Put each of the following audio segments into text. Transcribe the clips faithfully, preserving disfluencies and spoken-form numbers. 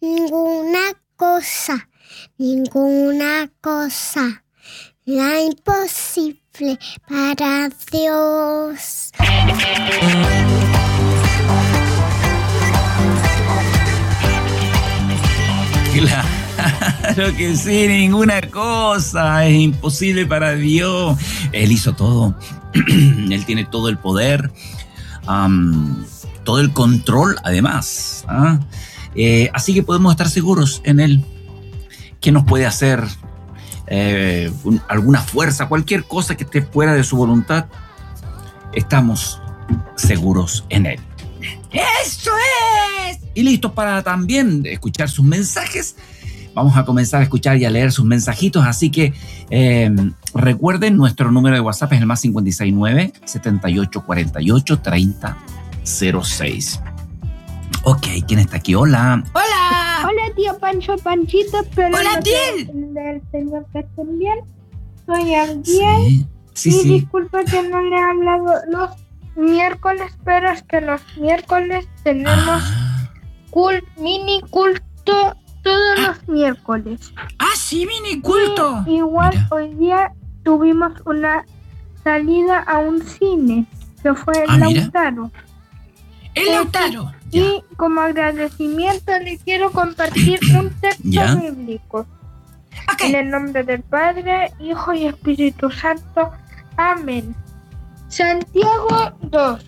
ninguna cosa, ninguna cosa, la imposible para Dios. Claro que sí, ninguna cosa es imposible para Dios. Él hizo todo. Él tiene todo el poder, um, todo el control, además. ¿Ah? Eh, así que podemos estar seguros en Él. ¿Qué nos puede hacer? Eh, un, alguna fuerza, cualquier cosa que esté fuera de su voluntad, estamos seguros en Él. ¡Eso es! Y listos para también escuchar sus mensajes. Vamos a comenzar a escuchar y a leer sus mensajitos, así que eh, recuerden, nuestro número de WhatsApp es el más cinco seis nueve, setenta y ocho cuarenta y ocho, treinta cero seis. Ok, ¿quién está aquí? Hola. Hola. Hola, tío Pancho, Panchito. Pero Hola, no tío. Del señor que estén bien. Soy Abdiel. Sí, sí, y sí. disculpa que no le he hablado los miércoles, pero es que los miércoles tenemos Ah. cult, mini culto todos Ah. los miércoles. Ah, sí, mini culto. Y igual Mira. hoy día tuvimos una salida a un cine, que fue el Ah, mira. Lautaro. El Lautaro. Ya. Y como agradecimiento le quiero compartir un texto Ya. bíblico. Ok. En el nombre del Padre, Hijo y Espíritu Santo. Amén. Santiago dos.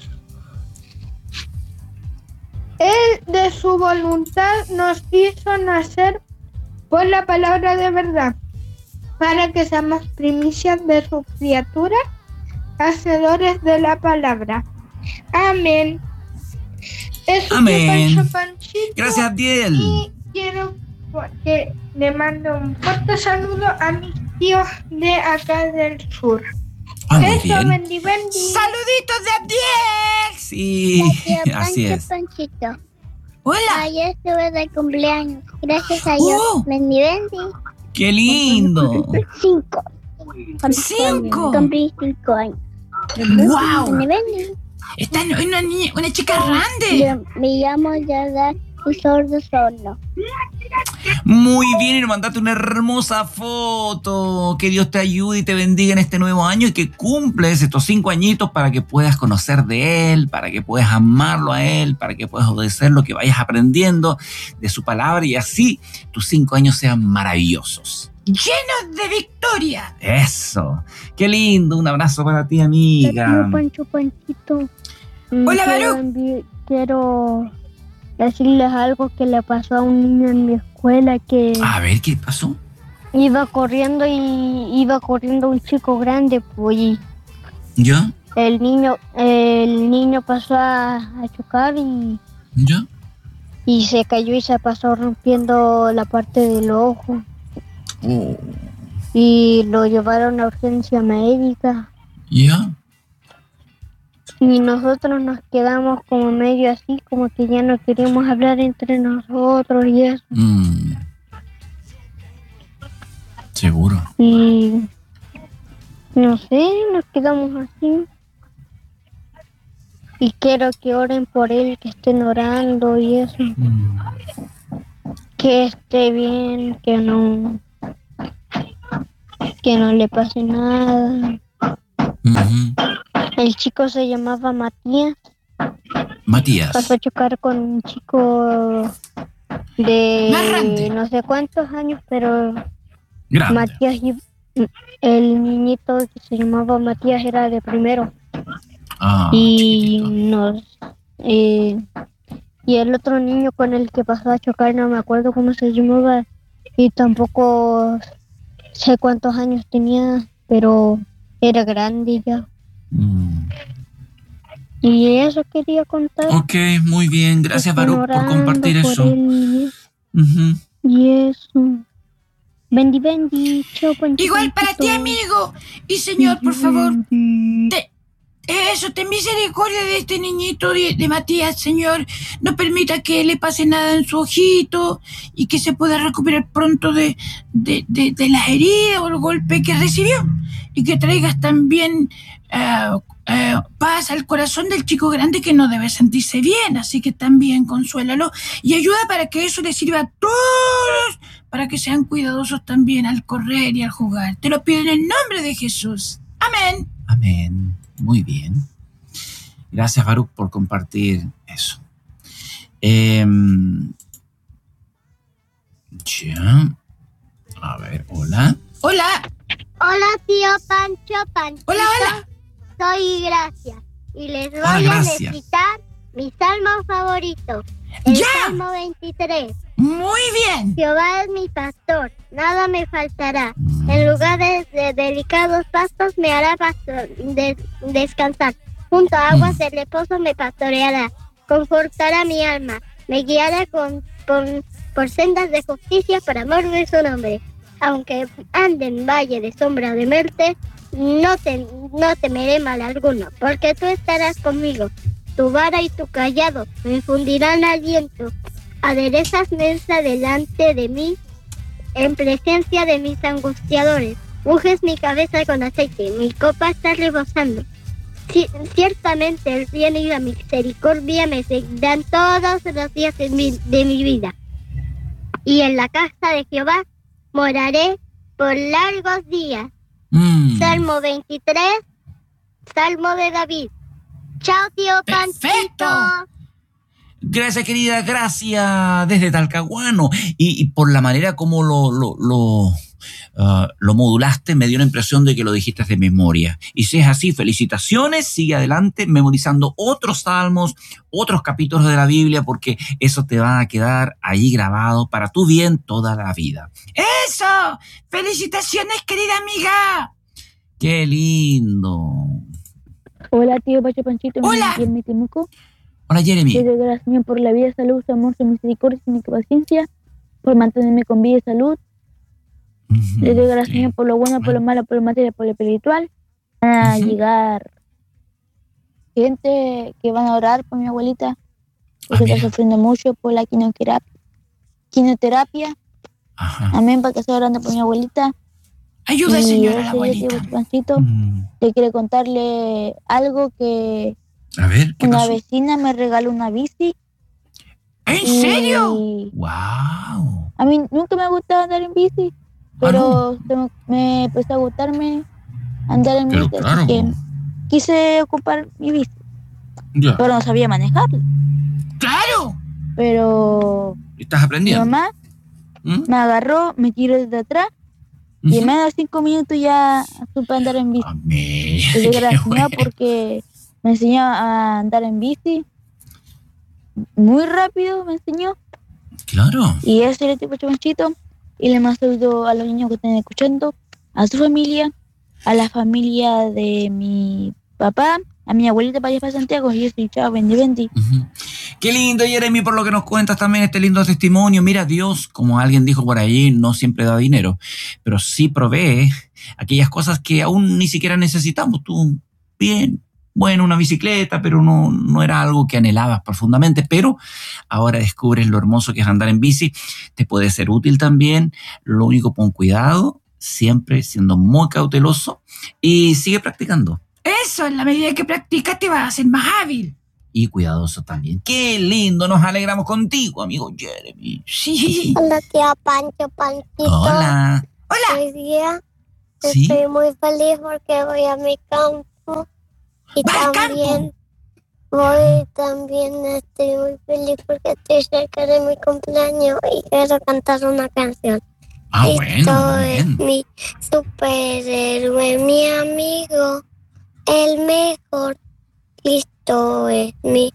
Él de su voluntad nos hizo nacer por la palabra de verdad, para que seamos primicias de su criatura, hacedores de la palabra. Amén. Eso Amén. fue Pancho Panchito. Gracias, Abdiel. Y quiero que le mando un fuerte saludo a mis tíos de acá del sur. Ah, muy Eso, bien. bendi, bendi. Saluditos de Abdiel. Sí, Tío así Pancho, es. Panchito. Hola. Ayer estuve de cumpleaños. Gracias a Dios. Oh. Bendi, bendi. ¡Qué lindo! Cinco. Cinco. Cumplí cinco años. Wow. Bendi, bendi. Está una niña, una chica grande. Yo me llamo Yada y sordo solo. Muy bien, y nos mandaste una hermosa foto. Que Dios te ayude y te bendiga en este nuevo año y que cumples estos cinco añitos para que puedas conocer de Él, para que puedas amarlo a Él, para que puedas obedecer lo que vayas aprendiendo de su palabra y así tus cinco años sean maravillosos. Llenos de victoria. Eso. Qué lindo. Un abrazo para ti, amiga. Tío Pancho Panchito. Mm, Hola, quiero, Baruch. envi- quiero decirles algo que le pasó a un niño en mi escuela, que A ver, ¿qué pasó? iba corriendo y iba corriendo un chico grande, pues, y ¿Yo? el niño, el niño pasó a, a chocar y, ¿Yo? y se cayó y se pasó rompiendo la parte del ojo. Oh. Y lo llevaron a urgencia médica. ¿Yo? Y nosotros nos quedamos como medio así, como que ya no queríamos hablar entre nosotros y eso. Mm. Seguro. Y no sé, nos quedamos así. Y quiero que oren por él, que estén orando y eso. Mm. Que esté bien, que no, que no le pase nada. Ujú. El chico se llamaba Matías. Matías. Pasó a chocar con un chico Más grande. de no sé cuántos años, pero Grande. Matías, y- el niñito que se llamaba Matías era de primero. Ah, y chiquitito. nos eh, y el otro niño con el que pasó a chocar, no me acuerdo cómo se llamaba y tampoco sé cuántos años tenía, pero era grande ya. Mm. Y eso quería contar. Ok, muy bien. Gracias, Estén Baruch, por orando compartir por eso. él Ujú. y eso. Bendi, bendi, chao, Panchito. Igual para ti, amigo. Y Señor, por favor, te, eso, ten misericordia de este niñito de, de Matías, Señor. No permita que le pase nada en su ojito y que se pueda recuperar pronto de, de, de, de las heridas o el golpe que recibió. Y que traigas también ah, eh, paz al corazón del chico grande que no debe sentirse bien, así que también consuélalo y ayuda para que eso le sirva a todos, para que sean cuidadosos también al correr y al jugar. Te lo pido en el nombre de Jesús. Amén. Amén. Muy bien. Gracias, Baruch, por compartir eso. Eh, ya. A ver, hola. Hola. Hola, tío Pancho, Panchito. Hola, hola. Soy Gracia. Y les voy Hola, a Gracia. recitar mi salmo favorito. El Ya. Salmo veintitrés. Muy bien. Jehová es mi pastor, nada me faltará. En lugares de delicados pastos me hará pastor, de- descansar. Junto a aguas de reposo me pastoreará. Confortará mi alma. Me guiará con, con- por sendas de justicia por amor de su nombre. Aunque ande en valle de sombra de muerte, no, te, no temeré mal alguno, porque tú estarás conmigo. Tu vara y tu callado me infundirán aliento. Aderezas mesa delante de mí, en presencia de mis angustiadores. Unges mi cabeza con aceite, mi copa está rebosando. Ci- ciertamente el bien y la misericordia me seguirán todos los días de mi, de mi vida. Y en la casa de Jehová moraré por largos días. Mm. Salmo veintitrés, Salmo de David. Chao, tío Perfecto. Panchito. Gracias, querida, gracias desde Talcahuano. Y, y por la manera como lo, lo, lo, ah, lo modulaste, me dio la impresión de que lo dijiste de memoria. Y si es así, felicitaciones, sigue adelante memorizando otros salmos, otros capítulos de la Biblia, porque eso te va a quedar ahí grabado para tu bien toda la vida. Eso. Felicitaciones, querida amiga. ¡Qué lindo! Hola, tío Pacho Panchito. me Hola. llamo Jeremy Temuco. Hola, Jeremy. Te doy gracias, Señor, por la vida, salud, su amor, su misericordia, su paciencia, por mantenerme con vida y salud. Le doy gracias, Sí. Señor, por lo bueno, por lo malo, por lo material, por lo espiritual. Van a Ujú. llegar gente que van a orar por mi abuelita, Ah, porque está mira. sufriendo mucho por la quimioterapia. Quimioterapia. Ajá. Amén, para que esté orando por mi abuelita. Ayuda, Y señora, a la ese día, tío abuelita. Pacho Panchito, Mm. te quiero contarle algo que A ver, ¿qué una pasó? vecina me regaló una bici. ¿En y serio? ¡Wow! A mí nunca me ha gustado andar en bici, pero se me, me empezó a gustarme andar en Pero bici, claro, así que po. quise ocupar mi bici, Ya. pero no sabía manejarla. Claro. Pero ¿Estás mi aprendiendo? mamá ¿Mm? me agarró, me tiró desde atrás y en Ujú. menos de cinco minutos ya supe andar en bici. Amén. Le doy Qué gracias al Señor bueno. porque me enseñó a andar en bici muy rápido, me enseñó. Claro. Y eso le tipo Panchito. Y le más saludo a los niños que están escuchando, a su familia, a la familia de mi papá, a mi abuelita para allá para Santiago. Y eso, y chao, bendi, bendi. Ujú. Qué lindo, Jeremy, por lo que nos cuentas también este lindo testimonio. Mira, Dios, como alguien dijo por ahí, no siempre da dinero, pero sí provee aquellas cosas que aún ni siquiera necesitamos. Tú, bien, bueno, una bicicleta, pero no, no era algo que anhelabas profundamente, pero ahora descubres lo hermoso que es andar en bici. Te puede ser útil también. Lo único, pon cuidado, siempre siendo muy cauteloso y sigue practicando. Eso, en la medida que practicas te vas a hacer más hábil. Y cuidadoso también. Qué lindo, nos alegramos contigo, amigo Jeremy. Sí. Hola, tía Pancho, Panchito. Hola. Hola. Hoy día ¿Sí? estoy muy feliz porque voy a mi campo. Y ¿Va al también campo? voy, también estoy muy feliz porque estoy cerca de mi cumpleaños y quiero cantar una canción. Ah, Cristo bueno, muy es bien. mi superhéroe, mi amigo, el mejor. Cristo es mi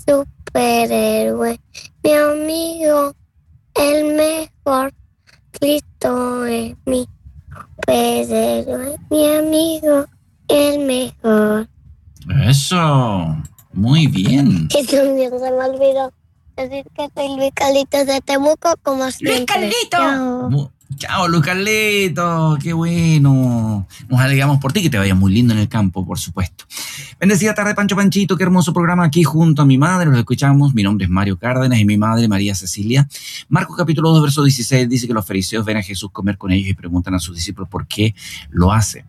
superhéroe, mi amigo, el mejor. Cristo es mi superhéroe, mi amigo, el mejor. Eso. Muy bien. Y también se me olvidó decir que soy Luis Carlitos de Temuco, como siempre. Carlito. Chao. Mu- Chao, Luis Carleto. Qué bueno. Nos alegramos por ti, que te vaya muy lindo en el campo, por supuesto. Bendecida tarde, Pancho Panchito. Qué hermoso programa aquí junto a mi madre. Los escuchamos. Mi nombre es Mario Cárdenas y mi madre, María Cecilia. Marcos capítulo dos, verso dieciséis, dice que los fariseos ven a Jesús comer con ellos y preguntan a sus discípulos por qué lo hace.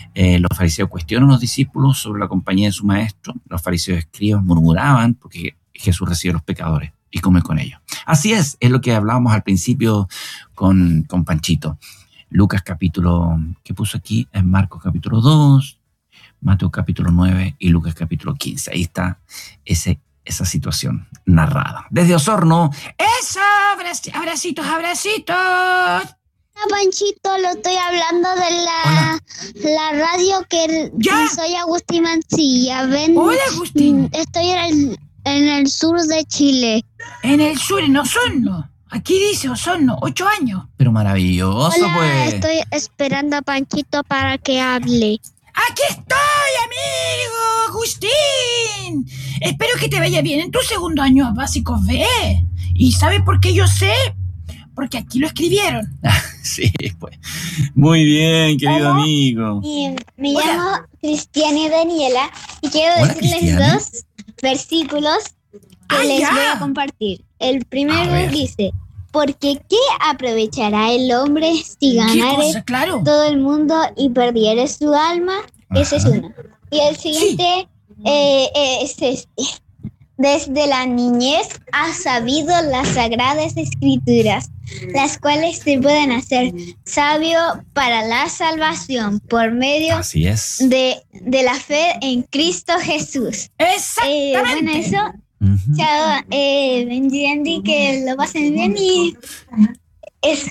Eh, los fariseos cuestionan a los discípulos sobre la compañía de su maestro. Los fariseos escribas murmuraban porque Jesús recibe a los pecadores y come con ellos. Así es, es lo que hablábamos al principio con, con Panchito. Lucas capítulo, ¿qué puso aquí? En Marcos capítulo dos, Mateo capítulo nueve y Lucas capítulo quince. Ahí está ese, esa situación narrada. Desde Osorno. ¡Eso! Abrac- abracitos, abracitos. Panchito, lo estoy hablando de la, la radio que ¿Ya? soy Agustín Mancilla. Ven, Hola, Agustín. estoy en el, en el sur de Chile. En el sur, en Osorno. Aquí dice Osorno, ocho años. Pero maravilloso, Hola, pues. estoy esperando a Panchito para que hable. ¡Aquí estoy, amigo Agustín! Espero que te vaya bien en tu segundo año básico B. ¿Y sabes por qué yo sé? Porque aquí lo escribieron. Sí, pues. Muy bien, querido Hola. amigo. Y me Hola. llamo Cristiana y Daniela y quiero Hola, decirles Cristiana. dos versículos que Ah, les ya. voy a compartir. El A primero ver. dice, porque ¿qué aprovechará el hombre si ¿Qué ganare cosa? Claro. todo el mundo y perdiere su alma? Ese es Ajá. uno. Y el siguiente eh, eh, es este. Desde la niñez has sabido las sagradas escrituras, las cuales te pueden hacer sabio para la salvación por medio Así es. de, de la fe en Cristo Jesús. Eh, bueno, Exactamente. eso. Ujú. Chao. Eh, bendi, bendi, que lo pasen bien y eso.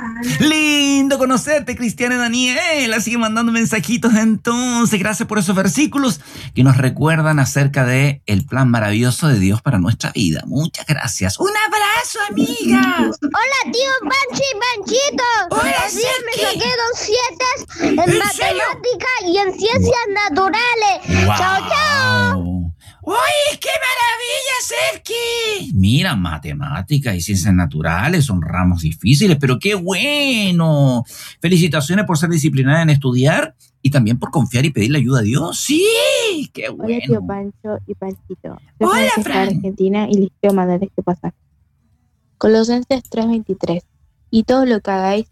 Lindo conocerte, Cristiana y Daniela. Sigue mandando mensajitos entonces. Gracias por esos versículos que nos recuerdan acerca de el plan maravilloso de Dios para nuestra vida. Muchas gracias. Un abrazo, amiga. Hola, tío Panchi, Panchito. Hola, Así me Serki. saqué dos siete en ¿En matemática y en ciencias naturales. Wow. Chao, chao. ¡Uy, qué maravilla, Serki! Mira, matemáticas y ciencias naturales son ramos difíciles, pero qué bueno. Felicitaciones por ser disciplinada en estudiar y también por confiar y pedirle ayuda a Dios. Sí. Qué Hola, tío bueno. Pancho y Panchito. Hola, Soy Francesca de Fran. Argentina y les quiero mandar este pasaje. Colosenses tres veintitrés. Y todo lo que hagáis,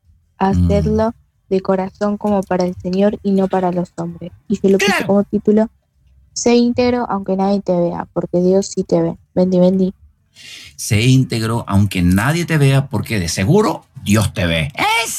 hacerlo de corazón como para el Señor y no para los hombres. Y se lo puse Claro. como título, sé íntegro aunque nadie te vea, porque Dios sí te ve. Bendy, bendy. Sé íntegro aunque nadie te vea porque de seguro Dios te ve.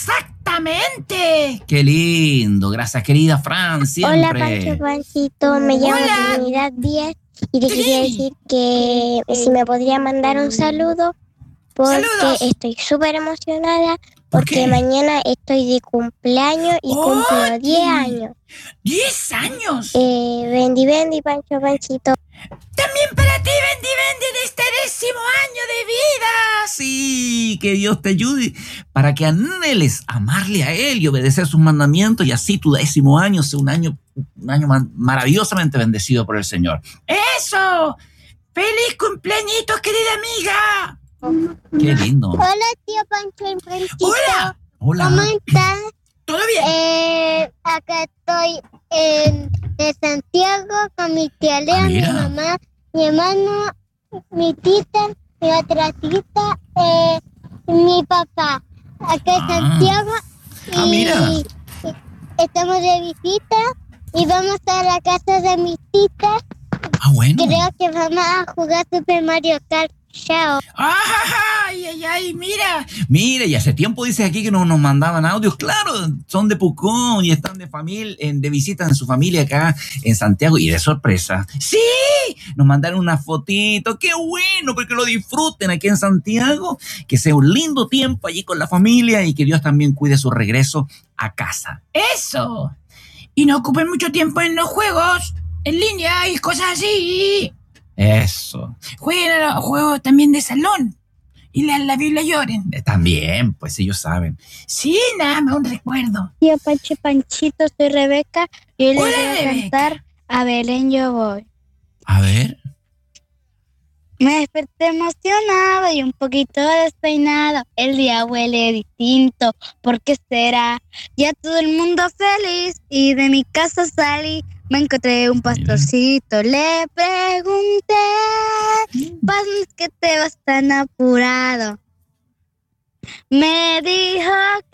Exactamente. Qué lindo. Gracias, querida Fran. Siempre. Hola, Pancho, Panchito. Me llamo Hola. Trinidad Díaz y te Sí. quería decir que si me podría mandar un saludo porque Saludos. estoy súper emocionada ¿Por porque qué? mañana estoy de cumpleaños y cumplo Oye. diez años. ¡Diez años! Eh, Bendy, bendy, Pancho, Panchito. También para ti, Bendy Bendy, en este décimo año de vida. Sí, que Dios te ayude para que anheles amarle a Él y obedecer sus mandamientos y así tu décimo año sea un año, un año man- maravillosamente bendecido por el Señor. ¡Eso! ¡Feliz cumpleañitos, querida amiga! Qué lindo. Hola, tío Pancho y Panchito. ¡Hola! ¿Cómo Hola. estás? ¿Todo bien? Eh, acá estoy en, de Santiago con mi tía Lea, Ah, mi mira. mamá, mi hermano, mi tita, mi otra tita, eh, y mi papá. Acá en Ah. Santiago. Ah, mira. y estamos de visita y vamos a la casa de mis titas. Ah, bueno. Creo que vamos a jugar Super Mario Kart. Chao. ¡Ay, ay, ay! Mira, Mira, y hace tiempo dices aquí que no nos mandaban audios. Claro, son de Pucón y están de familia, en- de visita en su familia acá en Santiago. Y de sorpresa, sí, nos mandaron una fotito. ¡Qué bueno! Porque lo disfruten aquí en Santiago. Que sea un lindo tiempo allí con la familia y que Dios también cuide su regreso a casa. eso. Y no ocupen mucho tiempo en los juegos en línea y cosas así. Eso. Jueguen a los juegos también de salón. Y lean la Biblia y lloren. Eh, También, pues ellos saben. Sí, nada más un recuerdo. Tío Pancho y Panchito, soy Rebeca y hoy les Hola, voy a Rebeca. cantar A Belén yo voy. A ver. Me desperté emocionado y un poquito despeinado. El día huele distinto. ¿Por qué será? Ya todo el mundo feliz y de mi casa salí. Me encontré un pastorcito. Le pregunté, ¿por qué te vas tan apurado? Me dijo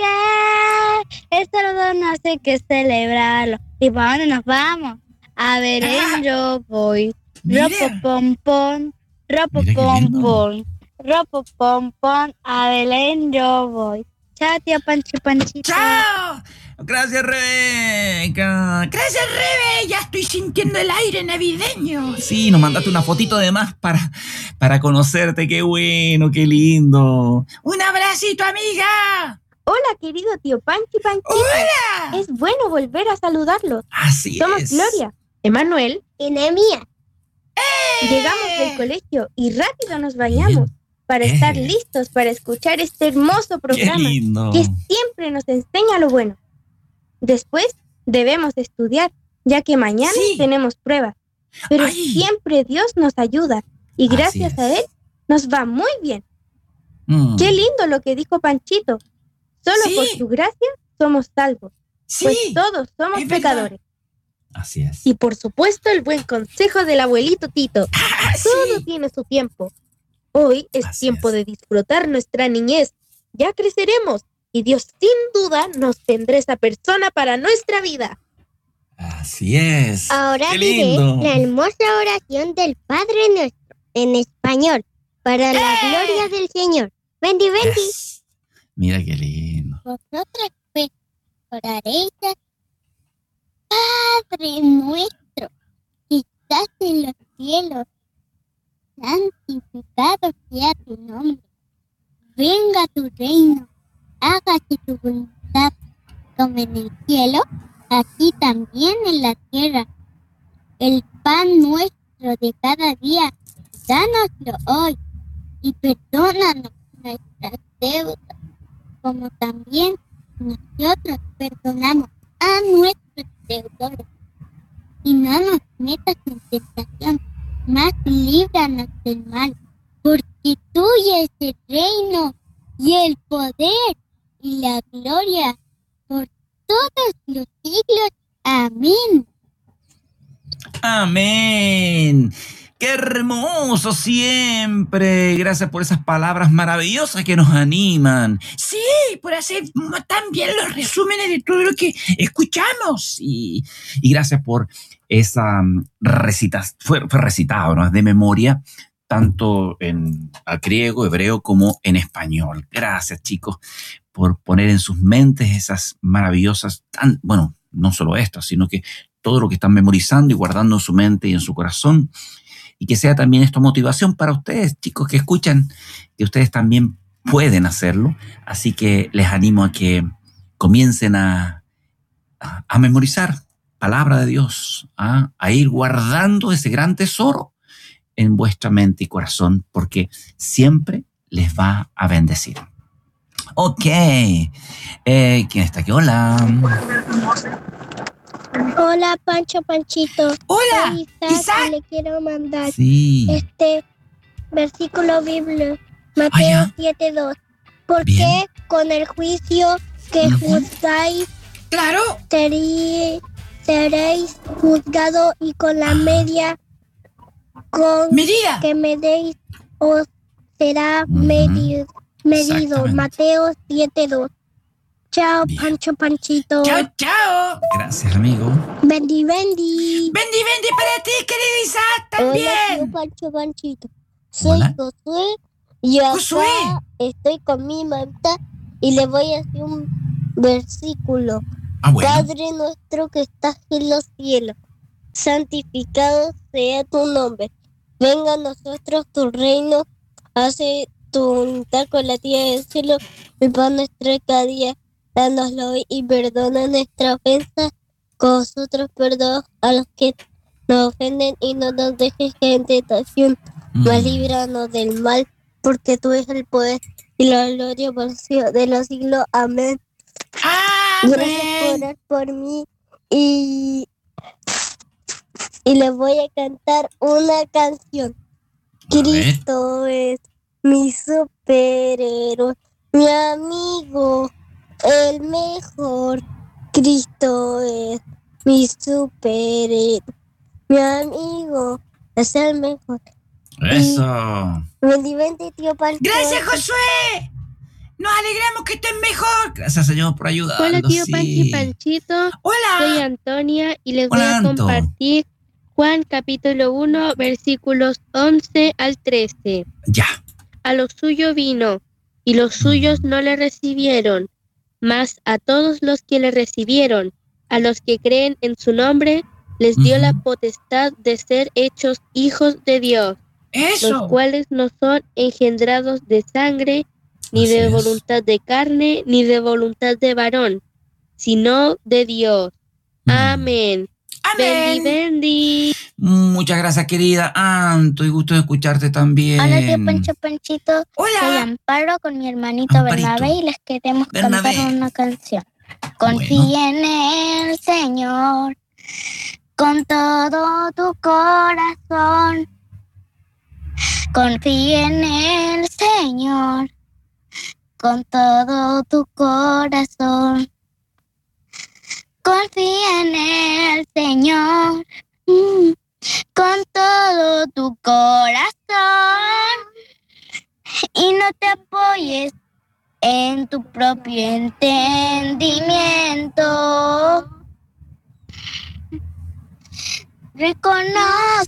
que el saludo no sé qué celebrarlo. ¿Y para dónde nos vamos? A Belén yo voy. Mira. Ropo pom pom, ropo Mira qué pom lindo. pom, ropo pom pom, a Belén yo voy. Chao, tío Pancho Panchito. ¡Chao! Gracias, Rebeca. Gracias, Rebe. Ya estoy sintiendo el aire navideño. Sí, nos mandaste una fotito de más para, para conocerte. Qué bueno, qué lindo. Un abracito, amiga. Hola, querido tío Panchi Panchito. ¡Hola! Es bueno volver a saludarlos. Así Somos es. Gloria, Emanuel. Y Nemía. Llegamos del colegio y rápido nos bañamos para Eh. estar listos para escuchar este hermoso Qué programa lindo. que siempre nos enseña lo bueno. Después debemos estudiar, ya que mañana Sí. tenemos pruebas. Pero Ay. siempre Dios nos ayuda y Así gracias es. a Él nos va muy bien. Mm. Qué lindo lo que dijo Panchito. Solo Sí. por su gracia somos salvos, pues Sí. todos somos es verdad. pecadores. Así es. Y por supuesto el buen consejo del abuelito Tito. Ah, Todo sí. tiene su tiempo. Hoy es Así tiempo es. de disfrutar nuestra niñez. Ya creceremos y Dios sin duda nos tendrá esa persona para nuestra vida. Así es. Ahora Qué diré lindo. la hermosa oración del Padre Nuestro en español para la ¡Eh! gloria del Señor. Bendi, bendi. Yes. Mira qué lindo. Vosotros pues oraréis a Padre nuestro que estás en los cielos, santificado sea tu nombre. Venga tu reino, hágase tu voluntad, como en el cielo, así también en la tierra. El pan nuestro de cada día, dánoslo hoy, y perdónanos nuestras deudas, como también nosotros perdonamos a nuestros deudores. Y no nos metas en tentación, mas líbranos del mal, porque tuyo es el reino, y el poder, y la gloria, por todos los siglos. Amén. Amén. Qué hermoso siempre. Gracias por esas palabras maravillosas que nos animan. Sí, por hacer tan bien los resúmenes de todo lo que escuchamos. Y, y gracias por esa mm, recitación. Fue, fue recitado, ¿no? De memoria, tanto en a griego, hebreo, como en español. Gracias, chicos, por poner en sus mentes esas maravillosas, tan, bueno, no solo esto, sino que todo lo que están memorizando y guardando en su mente y en su corazón. Y que sea también esto motivación para ustedes, chicos, que escuchan, que ustedes también pueden hacerlo. Así que les animo a que comiencen a, a, a memorizar palabra de Dios, a, a ir guardando ese gran tesoro en vuestra mente y corazón, porque siempre les va a bendecir. Ok. Eh, ¿Quién está aquí? Hola. Hola, Pancho Panchito. Hola, Soy Isaac, Isaac. y le quiero mandar Sí. este versículo bíblico, Ah, Mateo ya. siete dos. ¿Por Bien. qué con el juicio que Ujú. juzgáis Claro. serí- seréis juzgado, y con la Ah. media con Medida. que medéis os será Ujú. medi- medido? Exactamente. Mateo siete dos. Chao, Bien. Pancho Panchito. Chao, chao. Gracias, amigo. Bendi, bendi. Bendi, bendi para ti, querido Isaac, Hola, tío también. Pancho Panchito. Soy Hola. Josué y acá Josué. estoy con mi mamá y le voy a hacer un versículo. Ah, bueno. Padre nuestro que estás en los cielos, santificado sea tu nombre. Venga a nosotros tu reino, hace tu voluntad con la tierra del cielo. El pan nuestro de cada día, dánoslo hoy, y perdona nuestra ofensa, que nosotros perdonamos a los que nos ofenden, y no nos dejes caer en tentación, mas Mm. líbranos del mal, porque tú eres el poder y la gloria por los siglos de los siglos. Amén. Gracias por Amén. orar por mí, y, y les voy a cantar una canción. A ver. Cristo es mi superhéroe, mi amigo, el mejor. Cristo es mi superhéroe, mi amigo, es el mejor. Eso. Bendimente, tío Pancho. Gracias, Josué. Nos alegramos que estén mejor. Gracias, Señor, por ayudarnos. Hola, tío sí. Panchi y Panchito. Hola. Soy Antonia y les Hola, voy a Anto. compartir Juan capítulo uno, versículos once al trece. Ya. A lo suyo vino, y los suyos no le recibieron, mas a todos los que le recibieron, a los que creen en su nombre, les dio Ujú. la potestad de ser hechos hijos de Dios, los Eso. cuales no son engendrados de sangre, ni Así de es. voluntad de carne, ni de voluntad de varón, sino de Dios. Mm. Amén. Bendi, Amén. bendi. Muchas gracias, querida Anto, y gusto de escucharte también. Hola, tío Pancho Panchito. Soy Hola. Amparo con mi hermanito Amparito. Bernabé y les queremos Bernabé. cantar una canción. Confía en el Señor con todo tu corazón. Confía en el Señor con todo tu corazón. Confía en el Señor mm, con todo tu corazón y no te apoyes en tu propio entendimiento. Reconoce